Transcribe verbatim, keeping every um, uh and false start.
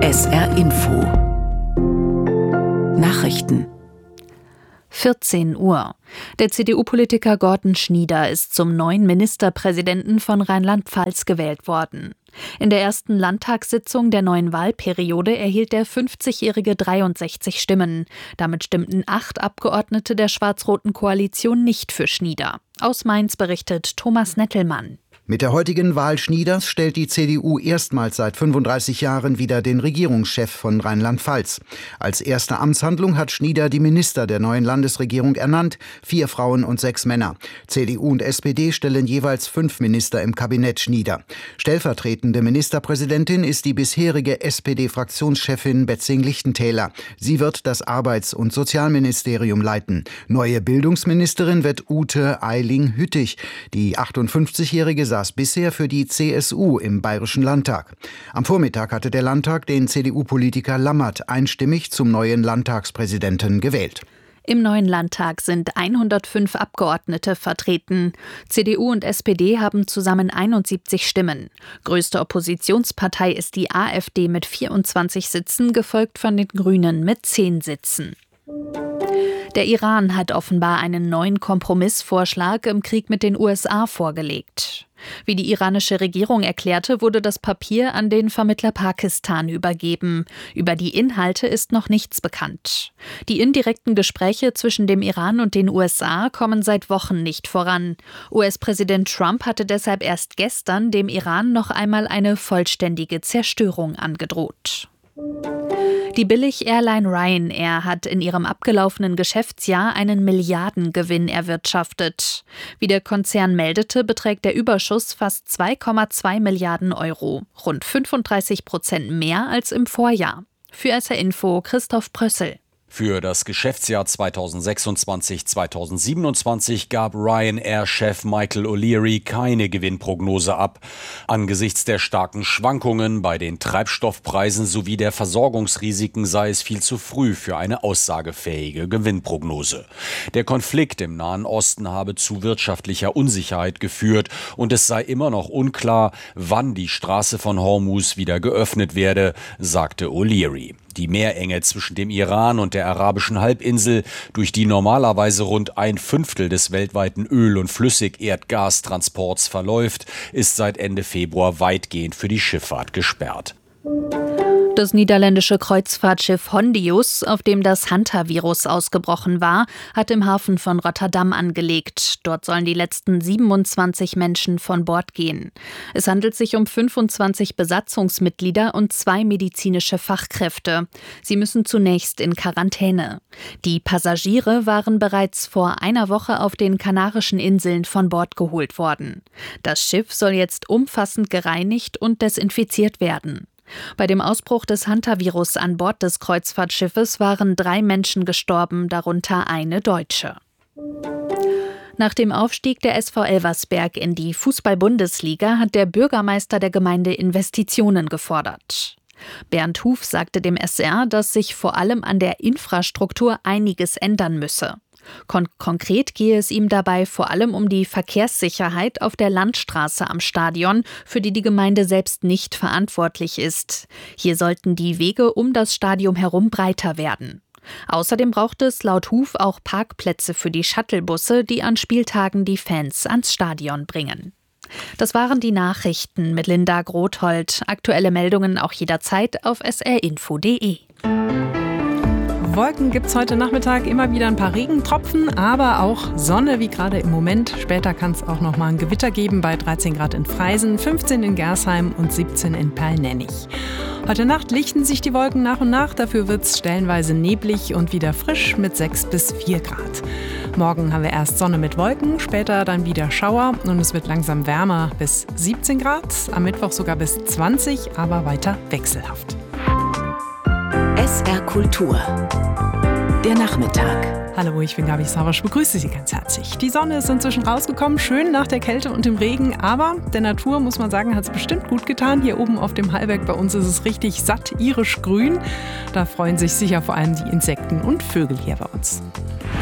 S R Info Nachrichten vierzehn Uhr. Der C D U-Politiker Gordon Schnieder ist zum neuen Ministerpräsidenten von Rheinland-Pfalz gewählt worden. In der ersten Landtagssitzung der neuen Wahlperiode erhielt der fünfzigjährige dreiundsechzig Stimmen. Damit stimmten acht Abgeordnete der schwarz-roten Koalition nicht für Schnieder. Aus Mainz berichtet Thomas Nettelmann. Mit der heutigen Wahl Schnieders stellt die C D U erstmals seit fünfunddreißig Jahren wieder den Regierungschef von Rheinland-Pfalz. Als erste Amtshandlung hat Schnieder die Minister der neuen Landesregierung ernannt, vier Frauen und sechs Männer. C D U und S P D stellen jeweils fünf Minister im Kabinett Schnieder. Stellvertretende Ministerpräsidentin ist die bisherige S P D-Fraktionschefin Betzing-Lichtentäler. Sie wird das Arbeits- und Sozialministerium leiten. Neue Bildungsministerin wird Ute Eiling-Hüttich. Die achtundfünfzigjährige saß bisher für die C S U im Bayerischen Landtag. Am Vormittag hatte der Landtag den C D U-Politiker Lammert einstimmig zum neuen Landtagspräsidenten gewählt. Im neuen Landtag sind hundertfünf Abgeordnete vertreten. C D U und S P D haben zusammen einundsiebzig Stimmen. Größte Oppositionspartei ist die AfD mit vierundzwanzig Sitzen, gefolgt von den Grünen mit zehn Sitzen. Der Iran hat offenbar einen neuen Kompromissvorschlag im Krieg mit den U S A vorgelegt. Wie die iranische Regierung erklärte, wurde das Papier an den Vermittler Pakistan übergeben. Über die Inhalte ist noch nichts bekannt. Die indirekten Gespräche zwischen dem Iran und den U S A kommen seit Wochen nicht voran. U S-Präsident Trump hatte deshalb erst gestern dem Iran noch einmal eine vollständige Zerstörung angedroht. Die Billig-Airline Ryanair hat in ihrem abgelaufenen Geschäftsjahr einen Milliardengewinn erwirtschaftet. Wie der Konzern meldete, beträgt der Überschuss fast zwei Komma zwei Milliarden Euro, rund fünfunddreißig Prozent mehr als im Vorjahr. Für S R Info Christoph Prössel. Für das Geschäftsjahr zweitausendsechsundzwanzig zweitausendsiebenundzwanzig gab Ryanair-Chef Michael O'Leary keine Gewinnprognose ab. Angesichts der starken Schwankungen bei den Treibstoffpreisen sowie der Versorgungsrisiken sei es viel zu früh für eine aussagefähige Gewinnprognose. Der Konflikt im Nahen Osten habe zu wirtschaftlicher Unsicherheit geführt und es sei immer noch unklar, wann die Straße von Hormuz wieder geöffnet werde, sagte O'Leary. Die Meerenge zwischen dem Iran und der arabischen Halbinsel, durch die normalerweise rund ein Fünftel des weltweiten Öl- und Flüssig-Erdgastransports verläuft, ist seit Ende Februar weitgehend für die Schifffahrt gesperrt. Das niederländische Kreuzfahrtschiff Hondius, auf dem das Hantavirus ausgebrochen war, hat im Hafen von Rotterdam angelegt. Dort sollen die letzten siebenundzwanzig Menschen von Bord gehen. Es handelt sich um fünfundzwanzig Besatzungsmitglieder und zwei medizinische Fachkräfte. Sie müssen zunächst in Quarantäne. Die Passagiere waren bereits vor einer Woche auf den Kanarischen Inseln von Bord geholt worden. Das Schiff soll jetzt umfassend gereinigt und desinfiziert werden. Bei dem Ausbruch des Hantavirus an Bord des Kreuzfahrtschiffes waren drei Menschen gestorben, darunter eine Deutsche. Nach dem Aufstieg der S V Elversberg in die Fußball-Bundesliga hat der Bürgermeister der Gemeinde Investitionen gefordert. Bernd Huf sagte dem S R, dass sich vor allem an der Infrastruktur einiges ändern müsse. Kon- konkret gehe es ihm dabei vor allem um die Verkehrssicherheit auf der Landstraße am Stadion, für die die Gemeinde selbst nicht verantwortlich ist. Hier sollten die Wege um das Stadion herum breiter werden. Außerdem braucht es laut Huf auch Parkplätze für die Shuttlebusse, die an Spieltagen die Fans ans Stadion bringen. Das waren die Nachrichten mit Linda Grothold. Aktuelle Meldungen auch jederzeit auf s r info punkt d e. Wolken gibt es heute Nachmittag, immer wieder ein paar Regentropfen, aber auch Sonne, wie gerade im Moment. Später kann es auch noch mal ein Gewitter geben bei dreizehn Grad in Freisen, fünfzehn in Gersheim und siebzehn in Perlnennig. Heute Nacht lichten sich die Wolken nach und nach, dafür wird es stellenweise neblig und wieder frisch mit sechs bis vier Grad. Morgen haben wir erst Sonne mit Wolken, später dann wieder Schauer und es wird langsam wärmer bis siebzehn Grad, am Mittwoch sogar bis zwanzig, aber weiter wechselhaft. S R Kultur. Der Nachmittag. Hallo, ich bin Gabi Sauersch, begrüße Sie ganz herzlich. Die Sonne ist inzwischen rausgekommen, schön nach der Kälte und dem Regen, aber der Natur, muss man sagen, hat es bestimmt gut getan. Hier oben auf dem Hallberg bei uns ist es richtig satt irisch grün. Da freuen sich sicher vor allem die Insekten und Vögel hier bei uns.